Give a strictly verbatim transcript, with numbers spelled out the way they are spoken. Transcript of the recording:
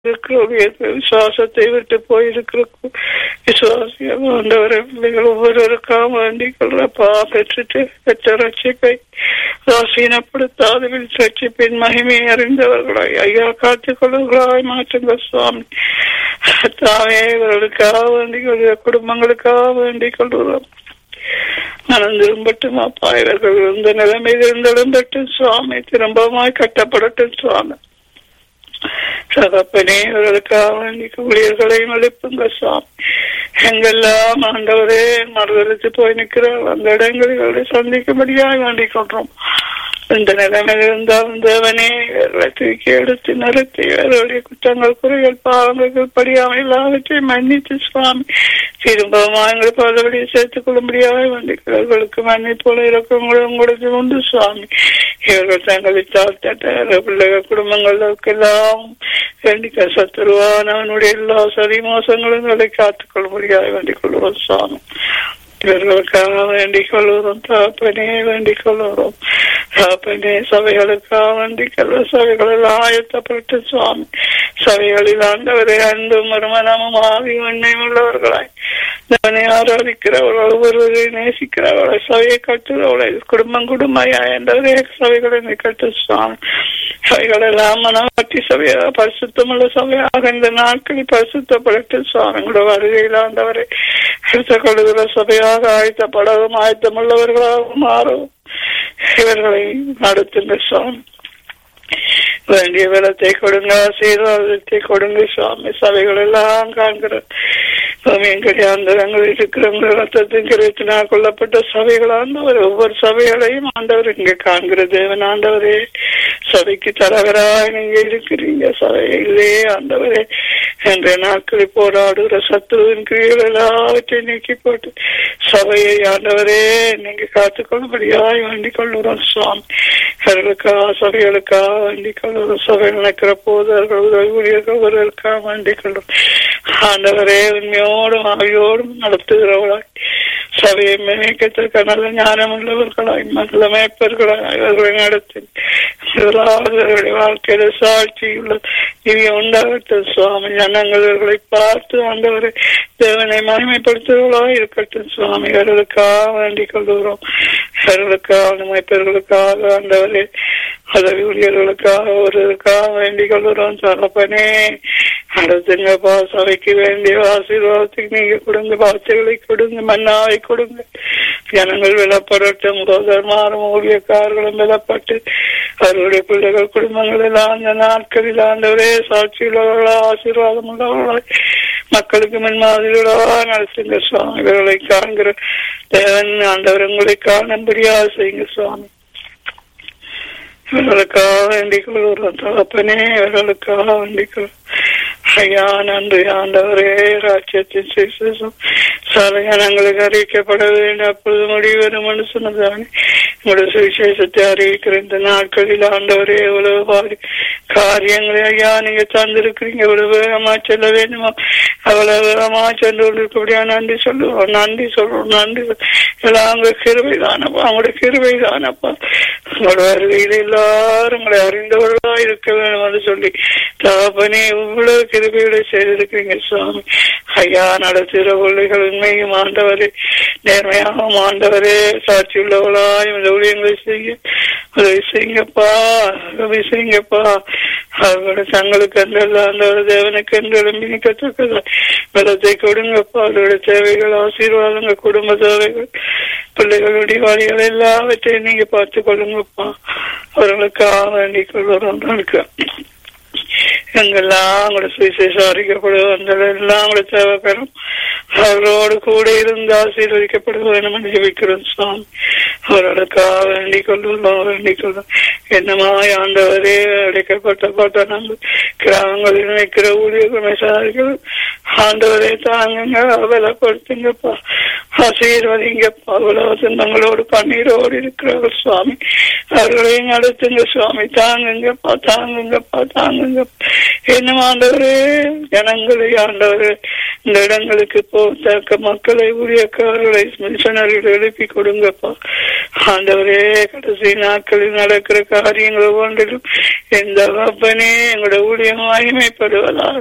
விசுவாசத்தை விட்டு போயிருக்கிற விசுவாசியம் ஆண்டவரை பிள்ளைகள் ஒவ்வொருவருக்காக வேண்டிக் கொள்றப்பா. பெற்றுட்டு பெற்ற ரட்சிப்பை ராசீனப்படுத்தாத ரட்சிப்பின் மகிமையை அறிந்தவர்களாய் ஐயா காத்துக் கொள்ளுகளாய் மாற்றுங்க சுவாமி. தாவே இவர்களுக்காக வேண்டிக் கொள்கிற குடும்பங்களுக்காக வேண்டிக் கொள்கிறோம். மனம் திரும்பட்டும் அப்பா. இவர்கள் இந்த நிலைமையில் இருந்திடம்பட்டும் சுவாமி. திரும்பமாய் கட்டப்படட்டும் சுவாமி. சகப்பனே இவர்களுக்காக வேண்டிக் ஊழியர்களையும் எழுப்புங்க சுவாமி. எங்கெல்லாம் ஆண்டவரே மறுதளித்து போய் நிற்கிறார் அந்த இடங்களில் சந்திக்கும்படியாக வேண்டிக் கொள்றோம். இந்த நிலைமையில் இருந்தாலும் தேவனே இவர்களை தூக்கி எடுத்து நிறுத்தி இவர்களுடைய குற்றங்கள் குறைகள் பாவங்கள் படியாமல் எல்லாவற்றையும் மன்னித்து சுவாமி திரும்பவும் எங்களை பதவியை சேர்த்துக் கொள்ளும்படியாக வேண்டிக்கிறார்களுக்கு மன்னிப்போல இறக்கங்களும் உங்களுக்கு உண்டு சுவாமி. இவர்கள் தங்களை தாழ்த்த பிள்ளைகள் குடும்பங்களுக்கு எல்லாம் வேண்டிக்க சத்துருவானவனுடைய எல்லா சரி மோசங்களும் அதை காத்துக் கொள்ளும்படியாக வேண்டிக் கொள்வோம் சுவாமி. இவர்களுக்காக வேண்டிக் கொள்கிறோம் தாப்பனே. வேண்டிக் கொள்கிறோம் தாப்பனே. சபைகளுக்காக வேண்டிக் கொள்வோம். சபைகளில் ஆயத்தப்பட்டு சுவாமி சபைகளில் ஆண்டவரை அன்பும் மறுமணமும் ஆவி எண்ணெயும் உள்ளவர்களாய் அவனை ஆராதிக்கிறவர்கள் ஒருவரை நேசிக்கிறவர்களை சபையை கட்டுறவளை குடும்பம் குடும்பமாய் என்றவரே சபைகளை கட்டு சுவாமி. சபைகளெல்லாம் மனவாட்டி சபையாக பரிசுத்தமுள்ள சபையாக இந்த நாட்களில் பரிசுத்தப்பட்டு சுவாமிங்களோட வருகையில் ஆண்டவரை எடுத்துக் கொள்கிற சபையாக ஆயத்தப்படவும் ஆயத்தமுள்ளவர்களாகவும் மாறவும் இவர்களை நடத்துங்க சுவாமி. வேண்டிய வெள்ளத்தை கொடுங்க, ஆசீர்வாதத்தை கொடுங்க சுவாமி. சபைகள் எல்லாம் காண்கிற அந்தரங்கள் இருக்கிறவங்க ரத்தத்தின் கிரத்தினால் கொல்லப்பட்ட சபைகள் ஆண்டவர் ஒவ்வொரு சபைகளையும் ஆண்டவர் இங்க காண்கிற தேவன் ஆண்டவரே. சபைக்கு தலைவராய் நீங்க இருக்கிறீங்க. சபையிலே ஆண்டவரே என்ற நாட்களில் போராடுகிற சத்துருவின் கிரிகள் எல்லாவற்றையும் நீக்கி போட்டு சபையை ஆண்டவரே நீங்க காத்துக்கொள்ளும்படியாய் வேண்டிக் கொள்ளுறோம் சுவாமி. அவர்களுக்காக சபைகளுக்காக வேண்டிக் கொள்ளுறோம். சபை நினைக்கிற போதர்கள் ஊழியர்கள் ஒருவருக்காக வேண்டிக் கொள்ளும் ஆண்டவரே. உண்மையோடும் ஆவியோடும் நடத்துகிறவர்களாய் சபையை மேய்க்கத்திற்கு நல்ல ஞானம் உள்ளவர்களாய் நல்ல மேய்ப்பர்களாய் அவர்களை நடத்தி அவர்களுடைய வாழ்க்கையில சாட்சி உள்ள இவை உண்டாகட்டும் சுவாமி. ஜனங்களை பார்த்து ஆண்டவரை தேவனை மகிமைப்படுத்துவர்களாக இருக்கட்டும் சுவாமி. அவர்களுக்காக வேண்டிக் கொள்கிறோம். அவர்களுக்காக மேய்ப்பர்களுக்காக ஆண்டவரே உதவி ஊழியர்களுக்காக ஒருவருக்காக வேண்டிக் கொள்கிறோம். தகப்பனே நடத்துங்கப்பா. சபைக்கு வேண்டிய ஆசீர்வாதத்துக்கு நீங்க கொடுங்க, வார்த்தைகளை கொடுங்க, மன்னாவை கொடுங்க. ஜனங்கள் விலப்படட்டும். சோதர்மாரும் ஊழியக்காரர்களும் விலப்பட்டு அவர்களுடைய பிள்ளைகள் குடும்பங்கள் எல்லாம் அந்த நாட்களில் ஆண்டவரே சாட்சி உள்ளவர்களா ஆசீர்வாதம் உள்ளவர்களா மக்களுக்கு முன்மாதிரிகளா நடத்துங்க சுவாமி. இவர்களை காண்கிற தேவன் ஆண்டவர் உங்களை காணும்படியா செய்யுங்க சுவாமி. இவர்களுக்காக வேண்டிக் கொள்கிறோம் தகப்பனே. இவர்களுக்காக வேண்டிக் கொள் ஐயா. நன்றி ஆண்டவரே. ராஜ்யத்தின் சுவிசேஷம் சாலையானங்களுக்கு அறிவிக்கப்பட வேண்டும். அப்பொழுது முடிவரும் மனுஷனதானே உங்களுடைய சுவிசேஷத்தை அறிவிக்கிற இந்த நாட்களில் ஆண்டவரே எவ்வளவு பாடி காரியங்களை ஐயா நீங்க தந்திருக்கிறீங்க. எவ்வளவு வேகமா செல்ல வேண்டுமோ அவ்வளவு வேகமா சென்று கொண்டிருக்கபடியா நன்றி சொல்லுவோம். நன்றி சொல்றோம். நன்றி எல்லாம் உங்க கிருபை தானப்பா. அவங்களுடைய கிருபை தானப்பா. உங்களோட வருகையில் எல்லாரும் உங்களை அறிந்தவர்களா இருக்க வேண்டும் என்று சொல்லி தகப்பனே இவ்வளவு கிருபையோட செய்திருக்கிறீங்க சுவாமி. ஐயா நடத்துகிற பிள்ளைகள் உண்மையும் ஆண்டவரே நேர்மையாகவும் ஆண்டவரே சாட்சி உள்ளவர்களாய் இந்த ஊழியங்களை செய்ய உதவி செய்யுங்கப்பா. உதவி செய்யுங்கப்பா. அவர்களோட தங்களுக்கு என்று ஆண்டவர் தேவனுக்கு என்று எழும்பி நிற்கத்தக்கதா பலத்தை கொடுங்கப்பா. அவர்களுடைய தேவைகள் ஆசீர்வாதங்கள் குடும்ப தேவைகள் பிள்ளைகளுடைய வழிகள் எல்லாவற்றையும் நீங்க பார்த்துக் கொள்ளுங்கப்பா. அவர்களுக்காக வேண்டிக் கொள்வோம். எங்கெல்லாம் உங்களோட சுவிசேஷம் அறிக்கப்படுவோம் அந்த எல்லாம் கூட தேவைப்படும். அவர்களோடு கூட இருந்து ஆசீர்வதிக்கப்பட வேண்டும் என்று ஜெபிக்கிறோம் சுவாமி. அவர்களுக்காக வேண்டிக் கொள்ளுவோம். வேண்டிக் கொள்ளும் என்னமாய் ஆண்டவரே அடைக்கப்பட்ட போட்ட நம்ம கிராமங்களில் நிற்கிற ஊழியர்கள் மெசாரிகள் ஆண்டவரே தாங்குங்க, பலப்படுத்துங்கப்பா, ஆசீர்வதிங்கப்பா. அவ்வளவு துன்பங்களோடு கண்ணீரோடு இருக்கிறார்கள் சுவாமி. அவர்களையும் நடத்துங்க சுவாமி. தாங்குங்கப்பா, தாங்குங்கப்பா, தாங்குங்க. இன்னும் ஆண்டவரே ஜனங்களை ஆண்டவரே இந்த இடங்களுக்கு போத்தக்க மக்களை ஊழியக்காரர்களை மிஷனரிகளை எழுப்பி கொடுங்கப்பா. ஆண்டவரே, கடைசி நாட்களில் நடக்கிற காரியங்கள் ஒன்றிலும் எந்த அப்பனே எங்களோட ஊழியம் மகிமைப்படுவதாக.